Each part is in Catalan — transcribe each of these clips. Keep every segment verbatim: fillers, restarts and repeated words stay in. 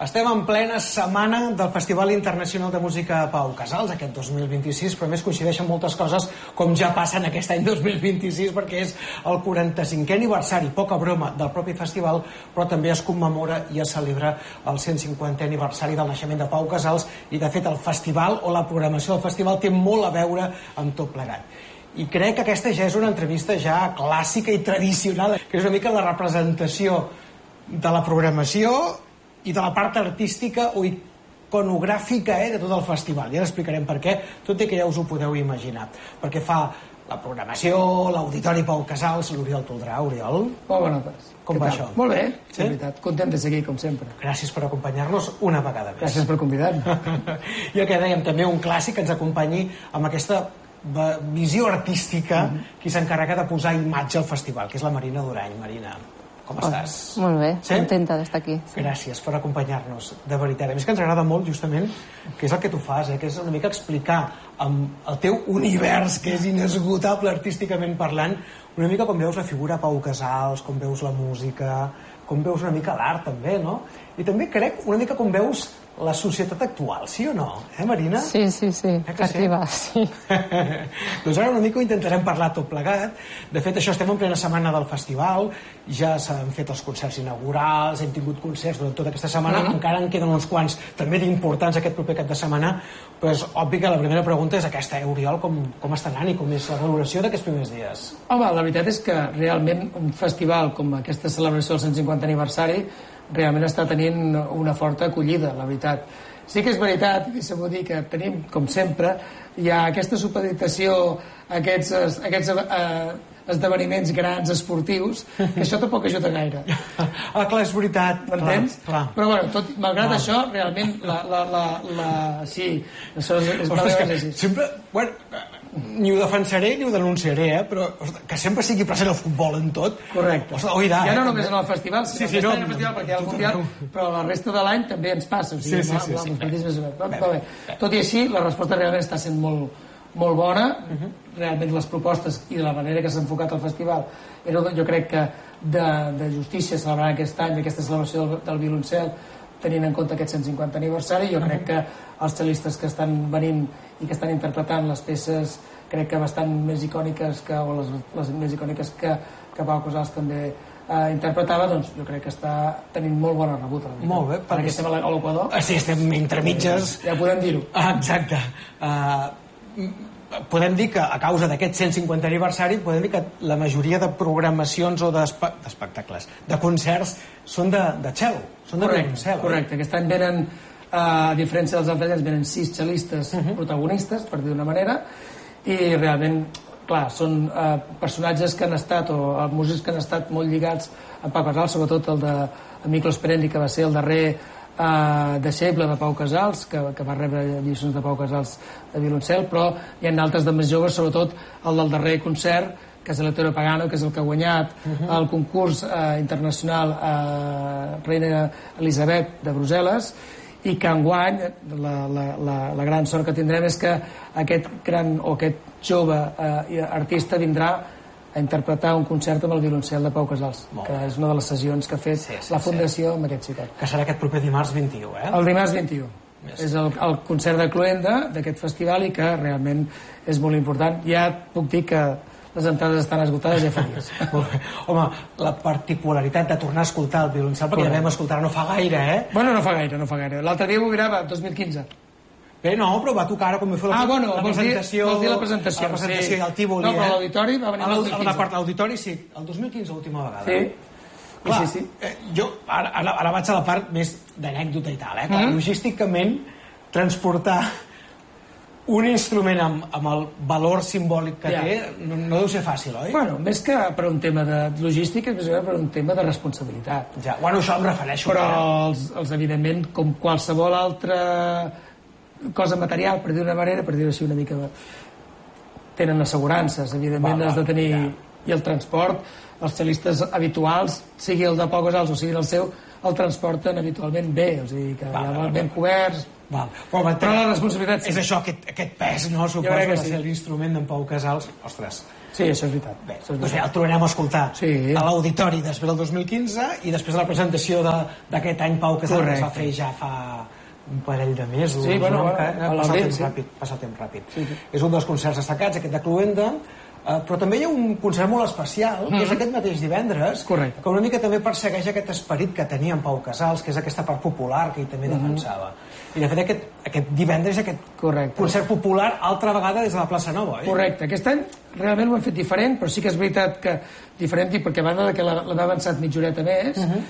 Estem en plena setmana del Festival Internacional de Música Pau Casals, aquest dos mil vint-i-sis, però a més coincideixen moltes coses com ja passa en aquest any dos mil vint-i-sis, perquè és el quaranta-cinquè aniversari, poca broma, del propi festival, però també es commemora i es celebra el cent cinquantè aniversari del naixement de Pau Casals, i de fet el festival o la programació del festival té molt a veure amb tot plegat. I crec que aquesta ja és una entrevista ja clàssica i tradicional, que és una mica la representació de la programació i de la part artística o iconogràfica eh, de tot el festival. Ja explicarem per què, tot i que ja us ho podeu imaginar. Perquè fa la programació, l'Auditori Pau Casals, l'Oriol Toldrà. Oriol? Molt bona tarda. Com va això? Molt bé, sí? Veritat. Content de seguir, com sempre. Gràcies per acompanyar-nos una vegada més. Gràcies per convidar-me. I el que dèiem, també un clàssic que ens acompanyi amb aquesta visió artística mm-hmm. qui s'encarrega de posar imatge al festival, que és la Marina Durany. Marina, com oh, estàs? Molt bé, sí? contenta d'estar aquí. Sí. Gràcies per acompanyar-nos, de veritat. A més que ens agrada molt, justament, que és el que tu fas, eh? que és una mica explicar amb el teu univers, que és inesgotable artísticament parlant, una mica com veus la figura Pau Casals, com veus la música, com veus una mica l'art, també, no? I també crec una mica com veus la societat actual, sí o no? Eh, Marina? Sí, sí, sí, eh per aquí va, sí. Doncs ara una mica ho intentarem parlar tot plegat. De fet, això estem en plena setmana del festival, ja s'han fet els concerts inaugurals, hem tingut concerts durant tota aquesta setmana, mm-hmm. encara en queden uns quants també d'importants aquest proper cap de setmana, però és obvi que la primera pregunta és aquesta, eh, Oriol, com, com està anant i com és la valoració d'aquests primers dies? Home, la veritat és que realment un festival com aquesta celebració del cent cinquantè aniversari realment està tenint una forta acollida, la veritat. Sí que és veritat, i s'ha de dir que tenim, com sempre, hi ha aquesta supeditació a aquests, aquests eh, esdeveniments grans esportius, que això tampoc ajuda gaire. Ah, clar, és veritat. M'entens? Però, bueno, tot, malgrat clar. Això, realment, la... la, la, la sí, això és... és ostres, que és sempre... Bueno, ni ho defensaré ni ho denunciaré, eh? Però ostres, que sempre sigui present el futbol en tot. Correcte. Ostres, oida, ja no eh? només en el festival, sinó sí, sí, no, en el festival perquè hi ha el Mundial, però la resta de l'any també ens passa. O sigui, sí, sí, sí, sí, sí. Més... Però, bé, bé. Tot i així, la resposta realment està sent molt, molt bona. Uh-huh. Realment les propostes i la manera que s'ha enfocat el festival era, jo crec que de, de justícia celebrar aquest any aquesta celebració del, del violoncel, tenint en compte aquest cent cinquantè aniversari. Jo crec que els cellistes que estan venint i que estan interpretant les peces, crec que bastant més icòniques que, o les, les més icòniques que, que Pau Casals també eh, interpretava, doncs jo crec que està tenint molt bona rebuda. Molt bé. Perquè estem a l'Equador. Ah, sí, estem entre mitges. Ja podem dir-ho. Ah, exacte. Uh, podem dir que a causa d'aquest cent cinquantè aniversari podem dir que la majoria de programacions o d'espectacles, de concerts, són de, de cello, són de violoncel. Correcte, aquest any venen, a diferència dels altres anys, venen sis cellistes uh-huh. protagonistes, per dir d'una manera, i realment, clar, són eh, personatges que han estat, o eh, músics que han estat molt lligats a Pau Casals, sobretot el de Miklos Perendi, que va ser el darrer eh, deixeble de Pau Casals, que, que va rebre lliçons de Pau Casals de violoncel, però hi ha d'altres de més joves, sobretot el del darrer concert, que és l'Eletero Pagano, que és el que ha guanyat uh-huh. el concurs eh, internacional eh, Reina Elisabet de Brussel·les, i que enguany la, la, la, la gran sort que tindrem és que aquest gran o aquest jove eh, artista vindrà a interpretar un concert amb el violoncel de Pau Casals, que és una de les sessions que ha fet sí, sí, la Fundació sí. amb aquest xicot. Que serà aquest proper dimarts vint-i-u, eh? El dimarts vint-i-u. Yes. És el, el concert de Cluenda d'aquest festival i que realment és molt important. Ja puc dir que les entrades estan esgotades ja fa dies. Home, la particularitat de tornar a escoltar el violoncel, perquè ja vam escoltar no fa gaire, eh? Bueno, no fa gaire, no fa gaire. L'altre dia ho mirava, dos mil quinze. Bé, no, però va tocar ara com vam fer la, ah, bueno, la presentació. Vols dir la presentació. La presentació sí. i el Tívoli, no, però eh? l'auditori va venir el dos mil quinze. La part l'auditori, sí, el dos mil quinze l'última vegada. Sí. Clar, sí, sí. Eh, jo ara, ara, ara vaig a la part més d'anècdota i tal, eh? Clar, mm-hmm. logísticament, transportar un instrument amb, amb el valor simbòlic que ja. té no, no deu ser fàcil, oi? Bueno, més que per un tema de logística, més que per un tema de responsabilitat. Ja, bueno, això em refereixo. Però els, els, evidentment, com qualsevol altra cosa material, per dir d'una manera, per dir-ho així una mica, tenen assegurances, evidentment va, va, has de tenir... Ja. I el transport, els cellistes habituals, sigui el de Pau Casals o sigui el seu, el transporten habitualment bé, o sigui que va, ja van ben coberts. Val. Però, però la responsabilitat sí. És això, aquest, aquest pes, no? Suposo que va ser l'instrument d'en Pau Casals. Ostres, Sí, això és veritat. Bé, doncs bé, el tornarem a escoltar sí. a l'Auditori després del dos mil quinze i després de la presentació d'aquest any Pau Casals, que es va fer ja fa un parell de mesos. Sí, bueno, no? bueno, que, eh, passa temps sí. ràpid, passa temps ràpid. Sí, sí. És un dels concerts destacats, aquest de Cluenda, eh, però també hi ha un concert molt especial, mm. que és aquest mateix divendres, correcte, que una mica també persegueix aquest esperit que tenia en Pau Casals, que és aquesta part popular que ell també mm. defensava. I de fet aquest, aquest divendres aquest correcte. concert popular altra vegada des de la plaça Nova. Eh? Correcte. Aquest any realment ho hem fet diferent, però sí que és veritat que diferent, perquè a banda que l'hem avançat mitja horeta més, uh-huh.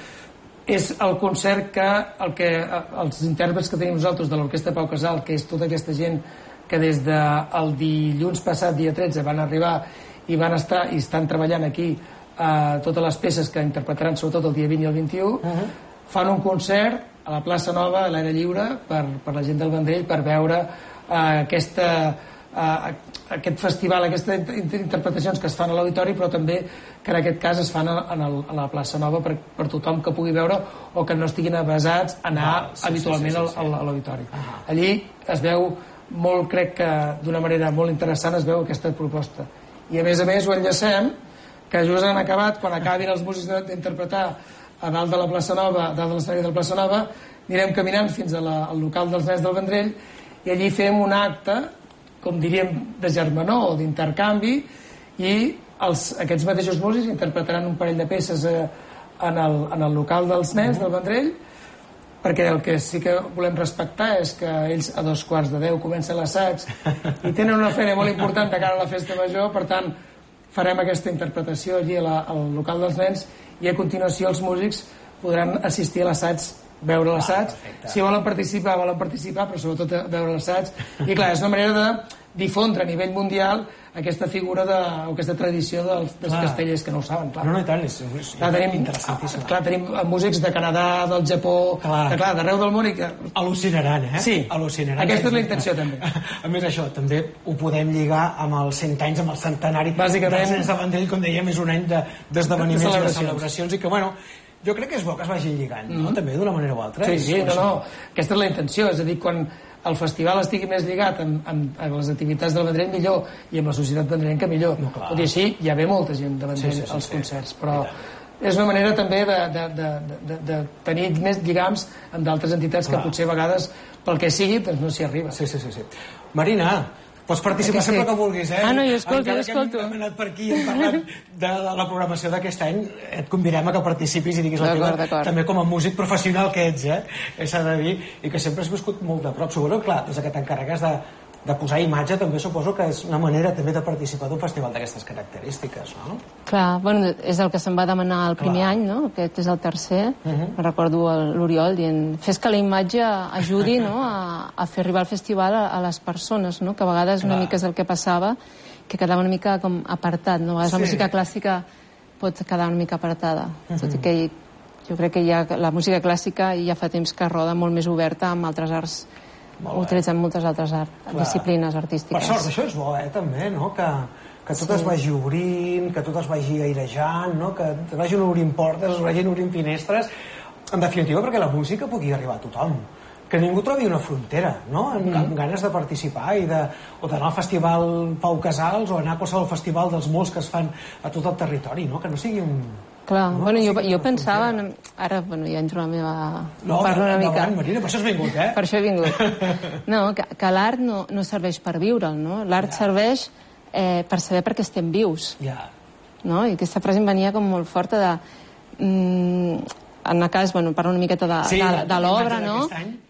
és el concert que, el que els intèrprets que tenim nosaltres de l'Orquestra Pau Casals, que és tota aquesta gent que des del dilluns passat, dia tretze, van arribar i van estar i estan treballant aquí eh, totes les peces que interpretaran sobretot el dia vint i el vint-i-u, uh-huh. fan un concert a la plaça Nova, a l'aire lliure, per, per la gent del Vendrell, per veure eh, aquesta, eh, aquest festival, aquestes interpretacions que es fan a l'auditori, però també que en aquest cas es fan a, el, a la plaça Nova per, per tothom que pugui veure o que no estiguin avasats a anar ah, sí, habitualment sí, sí, sí, sí. a l'auditori. Ah. Allí es veu molt, crec que d'una manera molt interessant es veu aquesta proposta. I a més a més ho enllacem que just han acabat, quan acabin els músics d'interpretar a dalt de la plaça Nova, a dalt de l'escenari de la plaça Nova, anirem caminant fins a la, al local dels nens del Vendrell i allí fem un acte, com diríem, de germanor o d'intercanvi, i els, aquests mateixos músics interpretaran un parell de peces eh, en, el, en el local dels nens del Vendrell, perquè el que sí que volem respectar és que ells a dos quarts de deu comença l'assaig i tenen una feina molt important de cara a la festa major, per tant farem aquesta interpretació allí a la, al local dels nens i a continuació els músics podran assistir a l'assaig, veure l'assaig, ah, si volen participar, volen participar, però sobretot veure l'assaig. I clar, és una manera de difondre a nivell mundial aquesta figura de, o aquesta tradició dels, dels castellers que no ho saben, clar. No, no, i tant, és, és clar, tenim, interessantíssim. Clar, tenim músics de Canadà, del Japó, clar. de, clar, d'arreu del món i que... Al·lucinaran, eh? Sí, al·lucinaran. Aquesta és la intenció, també. A més, això, també ho podem lligar amb els cent anys, amb el centenari bàsicament dels nens de Vendrell, com dèiem, és un any d'esdeveniments de, de i de celebracions, i que, bueno, jo crec que és bo que es vagin lligant, no? Mm. També d'una manera o altra. Sí, sí, no, no, aquesta és la intenció, és a dir, quan el festival estigui més lligat amb, amb, amb les activitats del Vendrell, millor, i amb la societat vendrellenca, millor. No, tot i així, hi ha ve molta gent de Vendrell sí, sí, sí, als sí, concerts, però és una manera també de, de, de, de, de tenir més lligams amb d'altres entitats clar. Que potser a vegades, pel que sigui, doncs no s'hi arriba. Sí, sí, sí, sí. Marina, pots participar sempre que vulguis, eh? Ah, no, jo escolto, Encara jo escolto. Hem, hem anat per aquí i hem parlat de, de la programació d'aquest any, et convidem a que participis i diguis la teva, també com a músic professional que ets, eh? S'ha de dir, i que sempre has viscut molt de prop. Suposo, clar, des que t'encarregues de, de posar imatge, també suposo que és una manera també de participar d'un festival d'aquestes característiques, no? Clar, bueno, és el que se'm va demanar el primer clar. any, no? Aquest és el tercer. Uh -huh. Recordo l'Oriol dient, fes que la imatge ajudi, no?, a, a fer arribar el festival a, a les persones, no? Que a vegades clar. una mica és el que passava, que quedava una mica com apartat, no? A vegades sí. la música clàssica pot quedar una mica apartada, uh -huh. tot i que jo crec que ja la música clàssica ja fa temps que roda molt més oberta amb altres arts, utilitzant moltes altres art, disciplines artístiques. Per sort, això és bo, eh, també, no?, que, que tot sí. es vagi obrint, que tot es vagi airejant, no?, que es vagin obrint portes, es vagin obrint finestres, en definitiva perquè la música pugui arribar a tothom, que ningú trobi una frontera, no?, amb, mm. amb ganes de participar i de, o d'anar al festival Pau Casals o anar a qualsevol festival dels molts que es fan a tot el territori, no?, que no sigui un... Clar, no, bueno, jo, jo pensava, en, ara bueno, ja entro a la meva... No, parlo una mica. Davant, Marina, per això has vingut, eh? Per això he vingut. No, que, que l'art no, no serveix per viure'l, no? L'art ja. serveix eh, per saber per què estem vius. Ja. No? I aquesta frase em venia com molt forta de... Mm, en el cas, bueno, parlo una miqueta de, sí, de, de l'obra, no?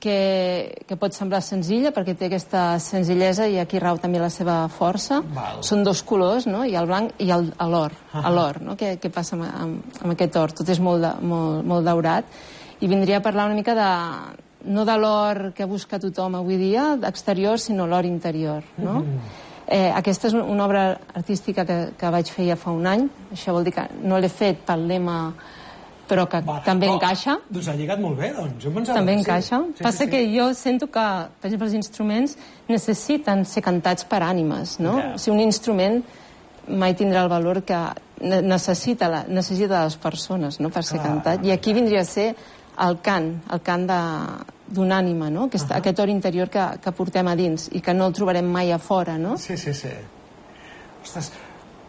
Que, que pot semblar senzilla, perquè té aquesta senzillesa i aquí rau també la seva força. Val. Són dos colors, no? Hi ha el blanc i l'or, uh-huh. l'or, no? Què, què passa amb, amb, amb aquest or? Tot és molt, de, molt, molt daurat. I vindria a parlar una mica de... no de l'or que busca tothom avui dia, d'exterior, sinó l'or interior, no? Mm. Eh, aquesta és una obra artística que, que vaig fer ja fa un any. Això vol dir que no l'he fet pel lema... però que Va, també oh, encaixa. Doncs ha lligat molt bé, doncs. Jo també que encaixa. Sí. Passa sí, sí. que jo sento que, per exemple, els instruments necessiten ser cantats per ànimes, no? Yeah. O sigui, un instrument mai tindrà el valor que necessita, la, necessita les persones, no?, per ser ah, cantat. I aquí vindria a ser el cant, el cant d'una ànima, no?, aquest, uh -huh. aquest or interior que, que portem a dins i que no el trobarem mai a fora, no? Sí, sí, sí. Ostres,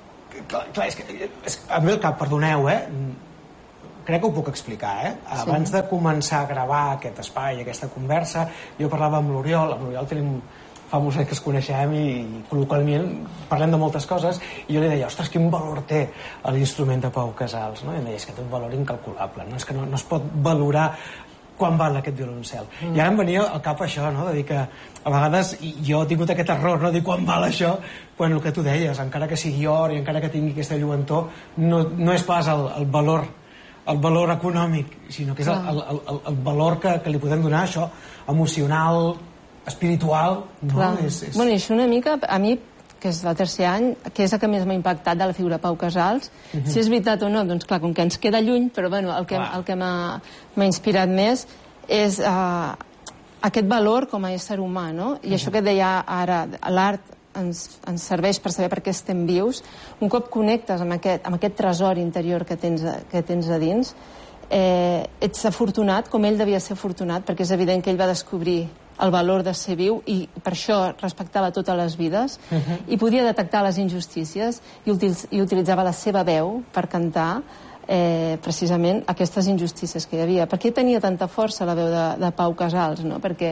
Clar, és que... A mi el cap, perdoneu, eh? Crec que ho puc explicar, eh? Abans de començar a gravar aquest espai, aquesta conversa, jo parlava amb l'Oriol, amb l'Oriol tenim fa molts anys que es coneixem i col·loquialment parlem de moltes coses, i jo li deia, ostres, quin valor té l'instrument de Pau Casals, no? I em deia, és que té un valor incalculable, no? És que no, no es pot valorar quan val aquest violoncel. Mm. I ara em venia al cap això, no? De dir que a vegades jo he tingut aquest error, no? De dir quan val això, quan el que tu deies, encara que sigui or i encara que tingui aquesta lluentor, no, no és pas el, el valor el valor econòmic, sinó que és el, el, el, el valor que, que li podem donar, això, emocional, espiritual, no? És, és... Bueno, i això una mica, a mi, que és el tercer any, que és el que més m'ha impactat de la figura de Pau Casals, uh-huh. Si és veritat o no, doncs clar, com que ens queda lluny, però bueno, el que, el que m'ha inspirat més és uh, aquest valor com a ésser humà, no? I uh-huh. Això que deia ara, l'art ens, ens serveix per saber per què estem vius. Un cop connectes amb aquest, amb aquest tresor interior que tens, que tens a dins, eh, ets afortunat, com ell devia ser afortunat, perquè és evident que ell va descobrir el valor de ser viu i per això respectava totes les vides uh-huh. I podia detectar les injustícies i, utiliz i utilitzava la seva veu per cantar eh, precisament aquestes injustícies que hi havia. Per què tenia tanta força la veu de, de Pau Casals? No? Perquè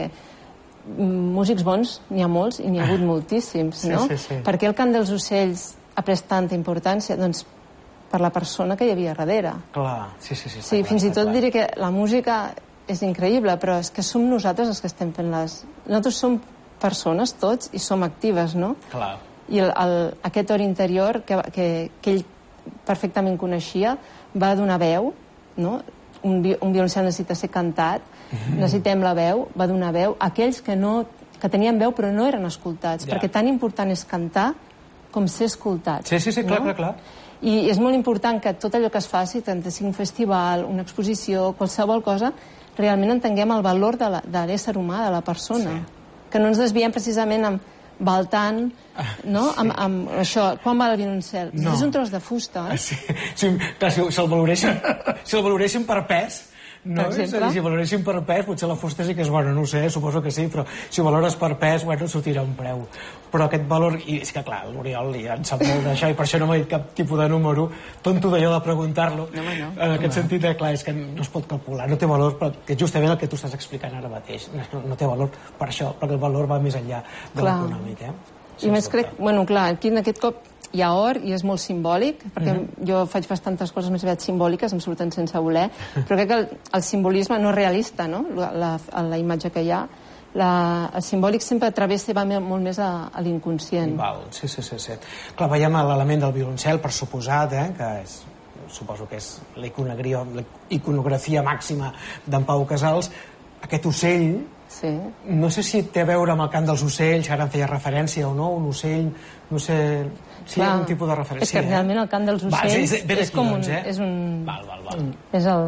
músics bons n'hi ha molts i n'hi ha hagut moltíssims, no? Sí, sí, sí. Per què el cant dels ocells ha pres tanta importància? Doncs per la persona que hi havia darrere. Clar, sí, sí, sí. Sí, clar, fins i tot clar. diré que la música és increïble, però és que som nosaltres els que estem fent les... Nosaltres som persones, tots, i som actives, no? Clar. I el, el, aquest or interior que, que, que ell perfectament coneixia va donar veu, no? Un, un violoncel necessita ser cantat, mm-hmm. necessitem la veu, va donar veu a aquells que, no, que tenien veu però no eren escoltats, ja. Perquè tan important és cantar com ser escoltats. Sí, sí, sí, clar, no? clar, clar. I és molt important que tot allò que es faci, tant que sigui un festival, una exposició, qualsevol cosa, realment entenguem el valor de l'ésser humà, de la persona. Sí. Que no ens desviem precisament amb val tant, no? Sí. Amb, amb això, quan val el violoncel? No. És un tros de fusta, eh? Sí, sí, clar, si, si el valoressin, si el valoressin per pes, no? Si el valoressin per pes, potser la fusta sí que és bona, no ho sé, suposo que sí, però si ho valores per pes, bueno, sortirà un preu. Però aquest valor, i és que clar, l'Oriol ja en sap molt d'això, i per això no m'ha dit cap tipus de número, tonto d'allò de preguntar-lo, no, no, en aquest no. sentit de, clar, és que no es pot calcular, no té valor, però que justament el que tu estàs explicant ara mateix, no, no té valor per això, perquè el valor va més enllà de l'econòmic, eh? I més crec, bueno, clar, aquí en aquest cop hi ha or i és molt simbòlic, perquè uh-huh. jo faig bastantes coses més aviat simbòliques, em surten sense voler, però crec que el, el simbolisme no és realista, no? La, la, la imatge que hi ha. La, el simbòlic sempre travessa i va molt més a, a l'inconscient. Val, sí, sí, sí, sí. Clar, veiem l'element del violoncel, per suposat, eh, que és, suposo que és la iconografia màxima d'en Pau Casals. Aquest ocell, sí. No sé si té a veure amb el cant dels ocells, ara en feia referència o no, un ocell, no sé... Sí, hi ha un tipus de referència. És que realment el cant dels ocells va, és, és com un... Doncs, eh? És un... Val, val, val. És el...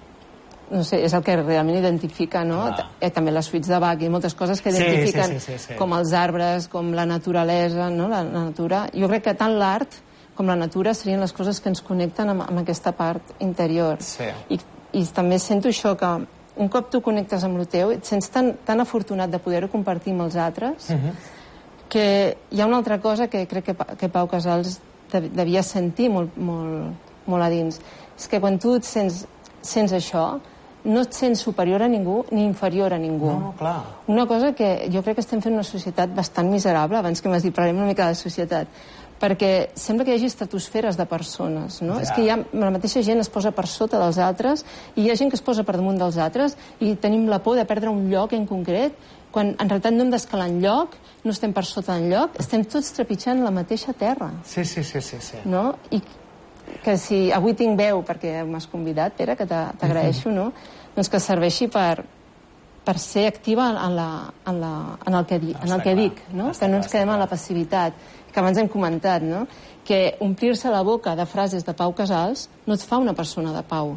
No sé, és el que realment identifica, no? Eh, també les suites de Bach i moltes coses que identifiquen sí, sí, sí, sí, sí. com els arbres, com la naturalesa, no? La, la natura. Jo crec que tant l'art com la natura serien les coses que ens connecten amb, amb aquesta part interior. Sí. I, I també sento això, que un cop tu connectes amb el teu, et sents tan, tan afortunat de poder-ho compartir amb els altres, uh-huh. que hi ha una altra cosa que crec que, que Pau Casals devia sentir molt, molt, molt a dins. És que quan tu et sents, sents això, no et sents superior a ningú ni inferior a ningú. No, clar. Una cosa que jo crec que estem fent una societat bastant miserable, abans que m'has dit, parlem una mica de la societat, perquè sembla que hi hagi estratosferes de persones, no? Ja. És que hi ha, la mateixa gent es posa per sota dels altres i hi ha gent que es posa per damunt dels altres i tenim la por de perdre un lloc en concret, quan en realitat no hem d'escalar enlloc, no estem per sota enlloc, estem tots trepitjant la mateixa terra. Sí, sí, sí, sí, sí. No? I que si avui tinc veu, perquè m'has convidat, Pere, que t'agraeixo, no? Doncs que serveixi per, per ser activa en, la, en, la, en el que, di, en el que dic, no? Que no ens quedem en la passivitat, que abans hem comentat, no? Que omplir-se la boca de frases de Pau Casals no et fa una persona de pau.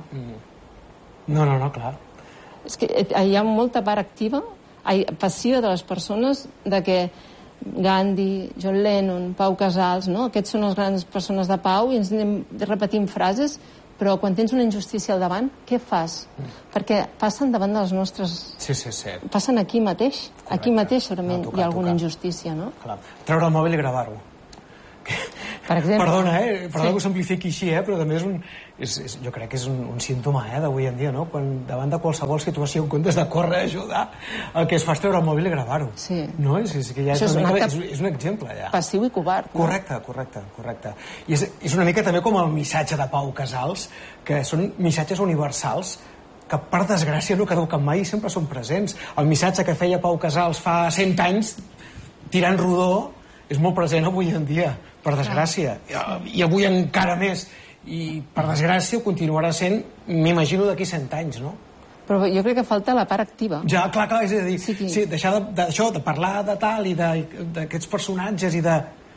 No, no, no, clar. És que hi ha molta part activa, passiva de les persones, de que Gandhi, John Lennon, Pau Casals, no? Aquests són les grans persones de pau i ens anem repetint frases, però quan tens una injustícia al davant, què fas? Mm. Perquè passen davant de les nostres... Sí, sí, sí. Passen aquí mateix. Correcte. Aquí mateix segurament no, tocar, hi ha alguna tocar. Injustícia, no? Clar. Treure el mòbil i gravar-ho. Per exemple. Perdona, eh? Perdona sí. que ho simplifiqui així, eh? Però també és un... És, és, jo crec que és un, un símptoma eh, d'avui en dia, no? Quan davant de qualsevol situació, en comptes de córrer a ajudar, el que es fa és treure el mòbil i gravar-ho. Sí. No? És, és, que ja és, és, una un mica, és, és un exemple, ja. Passiu i covard. No? Correcte, correcte, correcte. I és, és una mica també com el missatge de Pau Casals, que són missatges universals que per desgràcia no caduquen mai i sempre són presents. El missatge que feia Pau Casals fa cent anys, tirant rodó, és molt present avui en dia, per desgràcia. I avui encara més. I per desgràcia ho continuarà sent, m'imagino, d'aquí cent anys, no? Però jo crec que falta la part activa. Ja, clar, clar, és a dir, sí, sí, deixar d'això, de, de parlar de tal i d'aquests personatges i de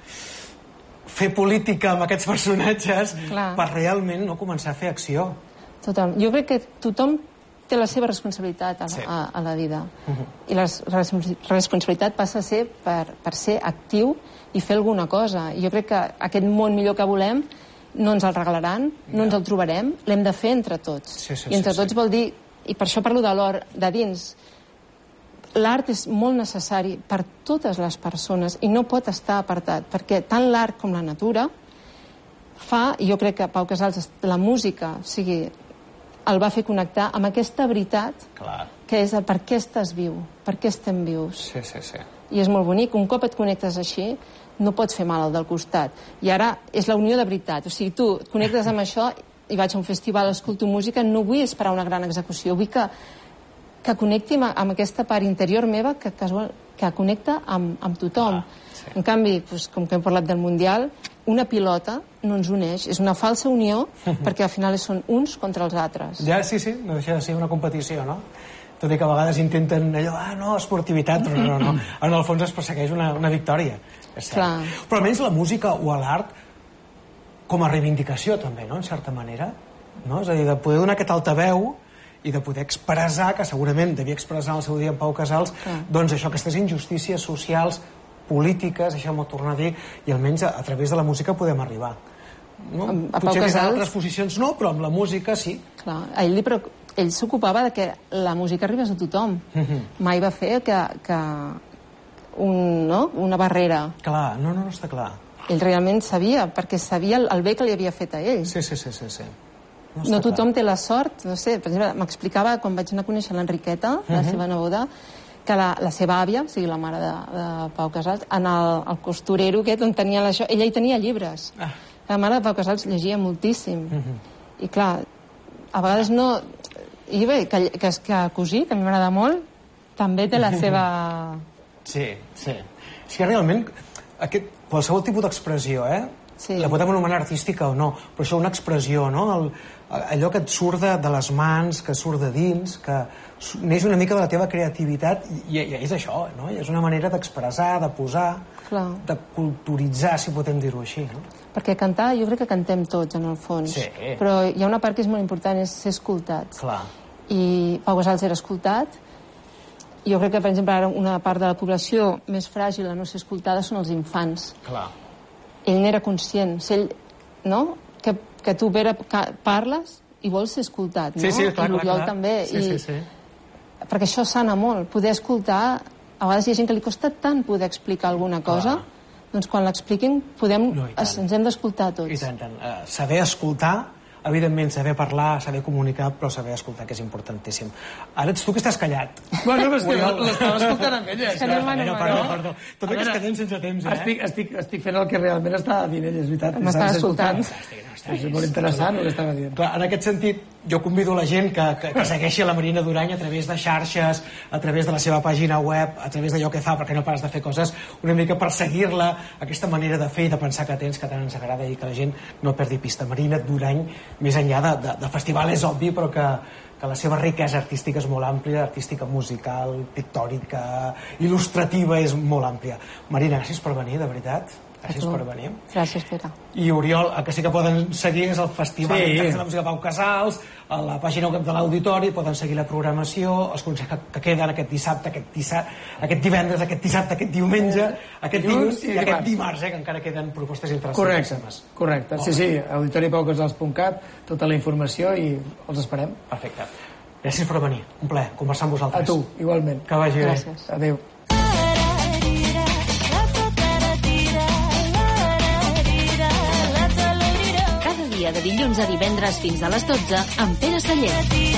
fer política amb aquests personatges clar. Per realment no començar a fer acció. Tothom. Jo crec que tothom té la seva responsabilitat a la, sí. a, a la vida. Uh-huh. I la responsabilitat passa a ser per, per ser actiu i fer alguna cosa. I jo crec que aquest món millor que volem no ens el regalaran, no ens el trobarem, l'hem de fer entre tots. Sí, sí, I entre sí, tots sí. vol dir, i per això parlo de l'art de dins, l'art és molt necessari per totes les persones i no pot estar apartat, perquè tant l'art com la natura fa, i jo crec que Pau Casals, la música, o sigui, el va fer connectar amb aquesta veritat clar. Que és el per què estàs viu, per què estem vius. Sí, sí, sí. I és molt bonic, un cop et connectes així, no pots fer mal al del costat. I ara és la unió de veritat. O sigui, tu et connectes amb això i vaig a un festival, escolto música, no vull esperar una gran execució, vull que, que connecti amb, amb aquesta part interior meva que, casual, que connecta amb, amb tothom. Ah, sí. En canvi, doncs, com que hem parlat del Mundial, una pilota no ens uneix, és una falsa unió perquè al final són uns contra els altres. Ja, sí, sí, no deixa de ser una competició, no? Tot i que a vegades intenten allò, ah, no, esportivitat, però no, no, en el fons es persegueix una, una victòria. Clar. Però almenys la música o l'art com a reivindicació també, no?, en certa manera, no? És a dir, de poder donar aquest altaveu i de poder expressar, que segurament devia expressar el seu dia en Pau Casals, clar. Doncs això, aquestes injustícies socials, polítiques, això m'ho torna a dir, i almenys a, a través de la música podem arribar. No? A, a Potser Casals... en altres posicions no, però amb la música sí. Clar, a ell, li, ell s'ocupava de que la música arribés a tothom. Uh-huh. Mai va fer que, que un, no? una barrera. Clar, no, no, no està clar. Ell realment sabia, perquè sabia el, el bé que li havia fet a ell. Sí, sí, sí, sí, sí. No, no tothom clar. Té la sort, no sé, per exemple, m'explicava quan vaig anar a conèixer l'Enriqueta, uh-huh. la seva neboda, que la, la seva àvia, o sigui, la mare de, de Pau Casals, en el, el costurero aquest on tenia això, ella hi tenia llibres. Ah. La mare de Pau Casals llegia moltíssim. Uh-huh. I clar, a vegades no... I bé, que, que, que cosí, que a mi m'agrada molt, també té la seva... Sí, sí. És que realment, aquest, qualsevol tipus d'expressió, eh? Sí. La podem anomenar artística o no, però això és una expressió, no? El, allò que et surt de, de les mans, que surt de dins, que neix una mica de la teva creativitat, i, i és això, no? I és una manera d'expressar, de posar, clar. De culturitzar, si podem dir-ho així, no? Perquè cantar, jo crec que cantem tots, en el fons. Sí. Però hi ha una part que és molt important, és ser escoltats. Clar. I Pau Casals era escoltat. Jo crec que, per exemple, ara una part de la població més fràgil a no ser escoltada són els infants. Clar. Ell n'era conscient. Ell, no? Que, que tu, Vera, parles i vols ser escoltat, no? Sí, sí, clar, I l'Oriol clar, també. Sí, I, sí, sí. Perquè això sana molt. Poder escoltar... A vegades hi ha gent que li costa tant poder explicar alguna cosa, clar. Doncs quan l'expliquin podem, no, ens hem d'escoltar tots. I tant, tant. Uh, saber escoltar, evidentment, saber parlar, saber comunicar, però saber escoltar, que és importantíssim. Ara ets tu que estàs callat. Bueno, però és que l'estava escoltant amb ella. Que anem, anem, perdó, perdó. Tot i que es quedem sense temps, eh? Estic, estic, estic fent el que realment estava dient ella, és veritat. M'estava escoltant. És molt interessant el que estava dient. Clar, en aquest sentit, jo convido la gent que, que, que segueixi la Marina Durany a través de xarxes, a través de la seva pàgina web, a través d'allò que fa, perquè no pares de fer coses, una mica per seguir-la, aquesta manera de fer i de pensar que tens, que tant ens agrada, i que la gent no perdi pista. Marina Durany, més enllà de, de, de festival, és obvi, però que, que la seva riquesa artística és molt àmplia, artística musical, pictòrica, il·lustrativa, és molt àmplia. Marina, gràcies per venir, de veritat. Gràcies per venir. Gràcies, Pere. I Oriol, el que sí que poden seguir és el Festival sí. de la Música Pau Casals, a la pàgina web de l'Auditori, poden seguir la programació, els concerts que, que queden aquest dissabte, aquest, dissabte, aquest divendres, aquest dissabte, aquest diumenge, aquest dilluns i, i aquest dimarts, eh, que encara queden propostes interessants. Correcte, correcte. Sí, sí, auditori pau casals punt cat, tota la informació i els esperem. Perfecte. Gràcies per venir. Un plaer conversar amb vosaltres. A tu, igualment. Que vagi bé. Gràcies. Adéu. Da dia de dilluns a divendres fins a les dotze amb Pere Celler.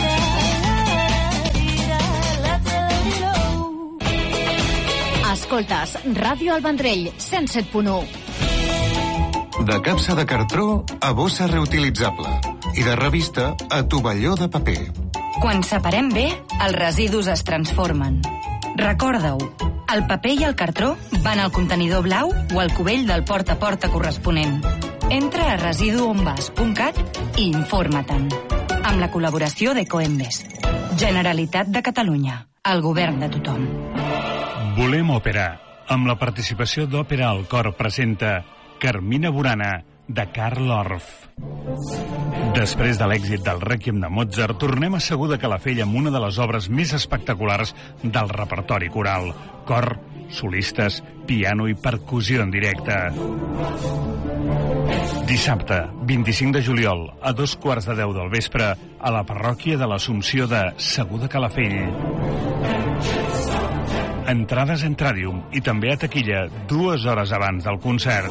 Escoltes Ràdio El Vendrell, cent set punt u. De capsa de cartró a bossa reutilitzable i de revista a tovalló de paper. Quan separem bé, els residus es transformen. Recorda-ho, el paper i el cartró van al contenidor blau o al cubell del porta a porta corresponent. Entra a residu on vas punt cat i informa-te'n. Amb la col·laboració d'Ecoembes. Generalitat de Catalunya, el govern de tothom. Volem òpera. Amb la participació d'Òpera al Cor presenta Carmina Burana, de Karl Orff. Després de l'èxit del Rèquiem de Mozart, tornem a Segur de Calafell amb una de les obres més espectaculars del repertori coral. Cor, solistes, piano i percussió en directe. Dissabte, vint-i-cinc de juliol, a dos quarts de deu del vespre, a la parròquia de l'Assumpció de Segur de Calafell. Entrades en Tràdium i també a taquilla dues hores abans del concert.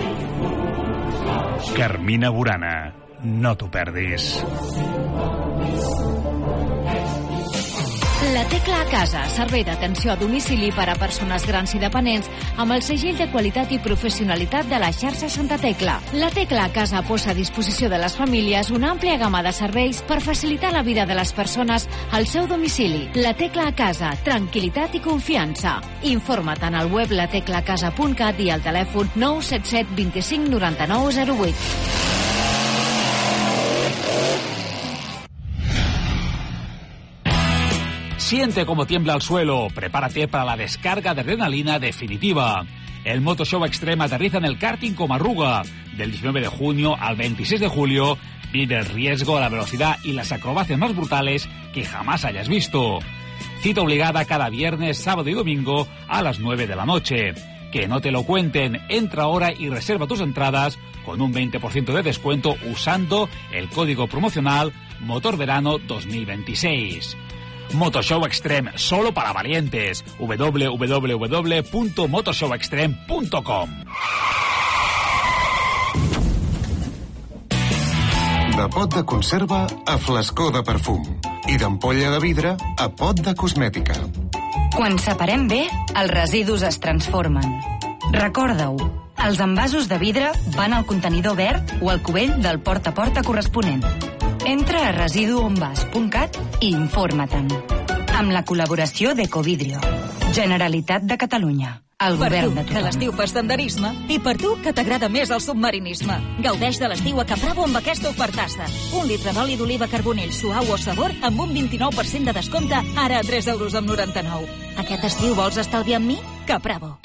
Carmina Burana, no t'ho perdis. La Tecla a Casa, servei d'atenció a domicili per a persones grans i dependents amb el segell de qualitat i professionalitat de la xarxa Santa Tecla. La Tecla a Casa posa a disposició de les famílies una àmplia gamma de serveis per facilitar la vida de les persones al seu domicili. La Tecla a Casa, tranquil·litat i confiança. Informa't en el web la tecla casa punt cat i al telèfon nou set set dos cinc nou nou zero vuit. Siente cómo tiembla el suelo. Prepárate para la descarga de adrenalina definitiva. El Motoshow Extreme aterriza en el karting Comarruga. Del diecinueve de junio al veintiséis de julio, vive el riesgo, la velocidad y las acrobacias más brutales que jamás hayas visto. Cita obligada cada viernes, sábado y domingo a las nueve de la noche. Que no te lo cuenten. Entra ahora y reserva tus entradas con un veinte por ciento de descuento usando el código promocional MOTORVERANO dos mil veintiséis. Motoshow Extreme, solo para valientes. w w w punto motoshow extreme punto com. De pot de conserva a flascó de perfum i d'ampolla de vidre a pot de cosmètica. Quan separem bé, els residus es transformen. Recorda-ho, els envasos de vidre van al contenidor verd o al cubell del porta a porta corresponent. Entra a residu on vas punt cat i informa-te'n. Amb la col·laboració d'Ecovidrio. Generalitat de Catalunya. El govern de tothom. Per tu, que l'estiu fas senderisme, i per tu, que t'agrada més el submarinisme. Gaudeix de l'estiu a Capravo amb aquesta ofertassa. Un litre d'oli d'oliva carbonell suau o sabor amb un vint-i-nou per cent de descompte, ara a tres euros amb noranta-nou. Aquest estiu vols estalviar amb mi? Capravo.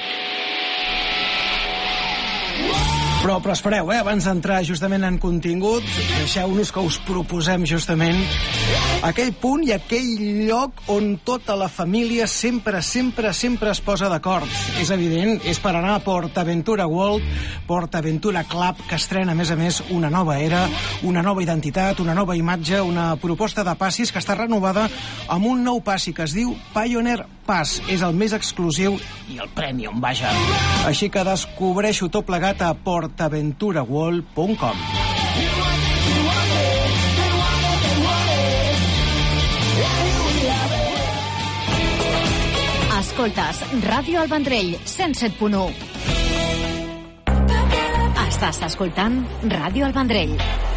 Però, però espereu, eh? Abans d'entrar justament en contingut, deixeu-nos que us proposem justament aquell punt i aquell lloc on tota la família sempre, sempre, sempre es posa d'acord. És evident, és per anar a PortAventura World, PortAventura Club, que estrena, a més a més, una nova era, una nova identitat, una nova imatge, una proposta de passis que està renovada amb un nou passi que es diu Pioneer Pass. És el més exclusiu i el premium, vaja. Així que descobreixo tot plegat a portaventura world punt com. Escoltes Ràdio El Vendrell, cent set punt u. Estàs escoltant Ràdio El Vendrell.